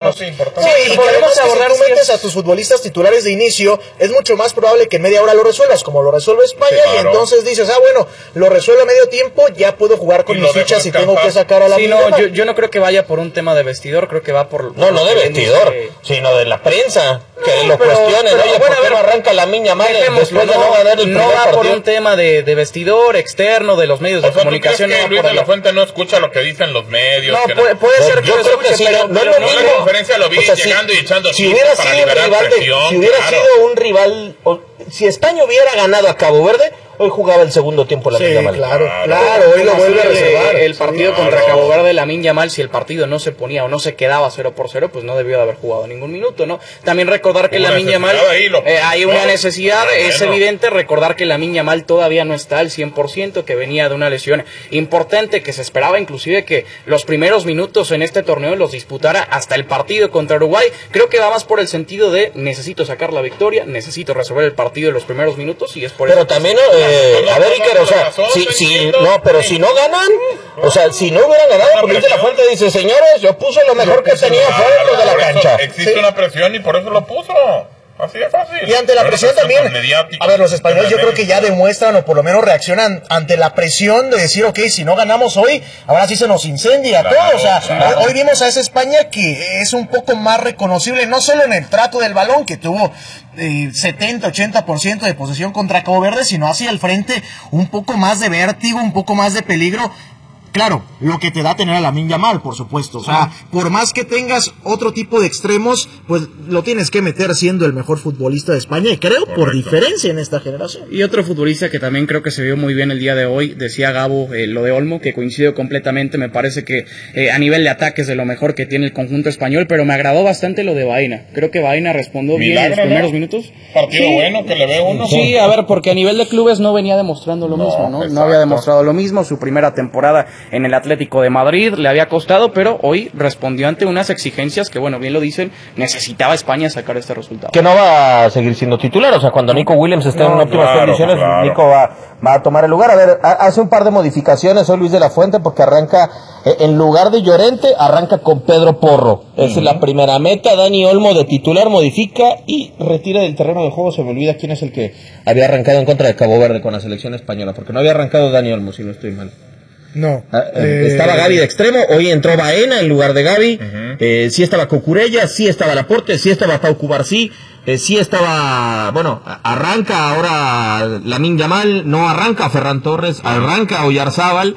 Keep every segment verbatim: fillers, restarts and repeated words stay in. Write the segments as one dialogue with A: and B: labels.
A: menos.
B: Sí,
C: y podemos abordar, si metes a tus futbolistas titulares de inicio, es mucho más probable que en media hora lo resuelvas, como lo resuelve España, sí, claro. Y entonces dices, ah, bueno, lo resuelvo a medio tiempo, ya puedo jugar con mis fichas y tengo que sacar a la
A: sí, no, yo, yo no creo que vaya por un tema de vestidor, creo que va por...
D: No, no de vestidor, que... sino de la prensa, que no, lo pero, cuestionen,
A: pero,
D: oye,
A: bueno,
D: ¿por qué no arranca la Miña Mal después
A: no,
D: de no ganar el
A: no
D: primer
A: va
D: partido?
A: por un tema de, de vestidor, externo, de los medios de
B: o sea,
A: comunicación.
B: ¿tú crees
A: no
B: que Luis de la Fuente no escucha lo que dicen los medios?
A: No,
B: que
A: puede, puede
D: no,
A: ser que
D: yo
A: lo
D: creo
A: escuche,
D: que sí,
A: pero,
D: no,
A: pero
D: no,
B: en la conferencia lo vi
D: o sea,
B: llegando
D: si,
B: y echando
D: si hubiera
B: para
D: sido un rival
B: presión,
D: de, si hubiera
B: claro.
D: sido un rival, o, si España hubiera ganado a Cabo Verde, hoy jugaba el segundo tiempo la
C: sí,
D: Miña Mal.
C: Claro,
D: claro,
C: claro, hoy lo vuelve a reservar.
A: El partido sí, contra claro. Cabo Verde, la Miña Mal, si el partido no se ponía o no se quedaba cero por cero, pues no debió de haber jugado ningún minuto, ¿no? También recordar que la Miña Mal, eh, hay una necesidad, bueno, es evidente, recordar que la Miña Mal todavía no está al cien por ciento, que venía de una lesión importante, que se esperaba inclusive que los primeros minutos en este torneo los disputara hasta el partido contra Uruguay. Creo que va más por el sentido de necesito sacar la victoria, necesito resolver el partido en los primeros minutos y es por
D: pero
A: eso.
D: Pero también, eh, a ver, Iker, o sea, si, si, no, pero si no ganan, o sea, si no hubieran ganado, porque Luis de la Fuente dice, señores, yo puse lo mejor que tenía fuera de la cancha.
B: Existe una presión y por eso lo puso. Así de fácil.
C: Y ante la presión también, a ver, los españoles yo creo que ya demuestran o por lo menos reaccionan ante la presión de decir, ok, si no ganamos hoy, ahora sí se nos incendia claro, todo. O sea, claro. Hoy vimos a esa España que es un poco más reconocible, no solo en el trato del balón, que tuvo eh, setenta, ochenta por ciento de posesión contra Cabo Verde, sino hacia el frente un poco más de vértigo, un poco más de peligro. Claro, lo que te da tener a la Miña Mal, por supuesto. O sea, por más que tengas otro tipo de extremos, pues lo tienes que meter siendo el mejor futbolista de España, y creo Correcto. Por diferencia en esta generación.
A: Y otro futbolista que también creo que se vio muy bien el día de hoy, decía Gabo, eh, lo de Olmo, que coincido completamente, me parece que eh, a nivel de ataques de lo mejor que tiene el conjunto español, pero me agradó bastante lo de Baena. Creo que Baena respondió Milagro, bien en los primeros
B: ¿no?
A: minutos.
B: Partido sí. bueno que le ve uno.
A: Sí, a ver, porque a nivel de clubes no venía demostrando lo no, mismo, ¿no? Exacto. No había demostrado lo mismo, su primera temporada en el Atlético de Madrid le había costado, pero hoy respondió ante unas exigencias que, bueno, bien lo dicen, necesitaba España sacar este resultado.
D: Que no va a seguir siendo titular, o sea, cuando Nico Williams esté no, en óptimas claro, condiciones, claro. Nico va, va a tomar el lugar. A ver, hace un par de modificaciones hoy Luis de la Fuente, porque arranca, en lugar de Llorente, arranca con Pedro Porro. Uh-huh. Esa es la primera meta. Dani Olmo de titular modifica y retira del terreno de juego. Se me olvida quién es el que había arrancado en contra de Cabo Verde con la selección española, porque no había arrancado Dani Olmo, si no estoy mal.
C: No.
D: Eh, estaba Gaby de extremo, hoy entró Baena en lugar de Gaby, uh-huh. eh, sí estaba Cucurella, sí estaba Laporte, sí estaba Pau Cubarsí, eh, sí estaba, bueno, arranca ahora Lamine Yamal, no arranca Ferran Torres, uh-huh. arranca Oyarzábal,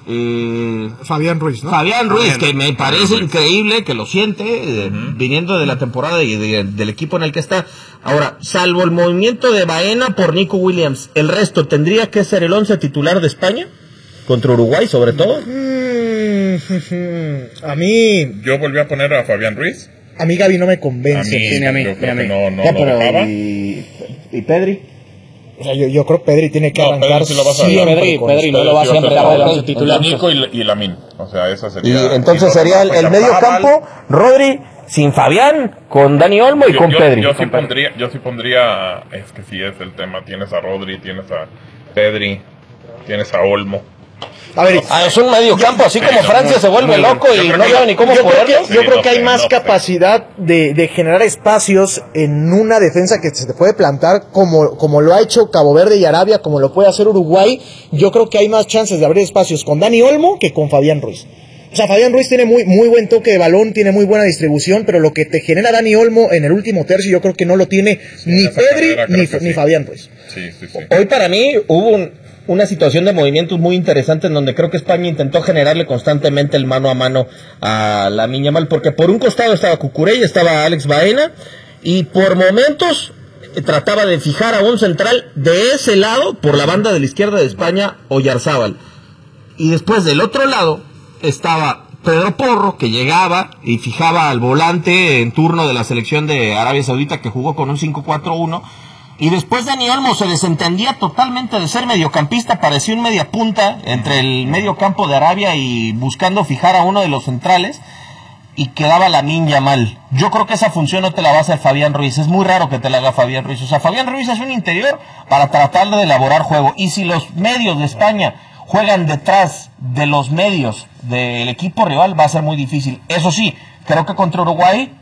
D: eh,
C: Fabián Ruiz, ¿no?
D: Fabián Ruiz, que me parece increíble que lo siente, eh, uh-huh. viniendo de la temporada y de, del equipo en el que está. Ahora, salvo el movimiento de Baena por Nico Williams, ¿el resto tendría que ser el once titular de España? Contra Uruguay, sobre todo.
C: Mm, a mí...
B: Yo volví a poner a Fabián Ruiz.
C: A mí Gaby no me convence.
B: A mí,
A: sí, a mí,
B: yo creo
A: a mí.
B: que no, no
D: ya,
B: lo
D: pero
B: dejaba.
D: ¿Y, y Pedri?
C: O sea, yo, yo creo que Pedri tiene que
B: no,
C: arrancar
B: sí lo vas a
C: siempre.
A: Pedri,
C: con
A: Pedri no lo va a siempre
B: a
A: dar el titular.
B: Nico y, y Lamine. O sea, esa sería...
D: Y entonces y sería el, el medio campo, Rodri, sin Fabián, con Dani Olmo y
B: yo,
D: con
B: yo,
D: Pedri.
B: Yo sí, pondría, yo sí pondría... Es que sí es el tema. Tienes a Rodri, tienes a Pedri, tienes a Olmo.
C: A ver,
D: ah, es un medio campo, así como Francia se vuelve loco y no sabe ni cómo
C: yo creo
D: poderlo.
C: que, yo creo que hay más capacidad de, de generar espacios en una defensa que se te puede plantar como, como lo ha hecho Cabo Verde y Arabia, como lo puede hacer Uruguay. Yo creo que hay más chances de abrir espacios con Dani Olmo que con Fabián Ruiz. O sea, Fabián Ruiz tiene muy, muy buen toque de balón, tiene muy buena distribución, pero lo que te genera Dani Olmo en el último tercio yo creo que no lo tiene sí, ni Pedri ni, ni sí. Fabián Ruiz.
B: Sí, sí, sí.
D: Hoy para mí hubo un... una situación de movimientos muy interesante en donde creo que España intentó generarle constantemente el mano a mano a la Miña Mal, porque por un costado estaba Cucurella, estaba Alex Baena, y por momentos eh, trataba de fijar a un central de ese lado, por la banda de la izquierda de España, Oyarzábal. Y después del otro lado estaba Pedro Porro, que llegaba y fijaba al volante en turno de la selección de Arabia Saudita, que jugó con un cinco cuatro uno. Y después Dani Olmo se desentendía totalmente de ser mediocampista, parecía un mediapunta entre el medio campo de Arabia y buscando fijar a uno de los centrales, y quedaba Lamine Yamal. Yo creo que esa función no te la va a hacer Fabián Ruiz, es muy raro que te la haga Fabián Ruiz. O sea, Fabián Ruiz es un interior para tratar de elaborar juego, y si los medios de España juegan detrás de los medios del equipo rival, va a ser muy difícil. Eso sí, creo que contra Uruguay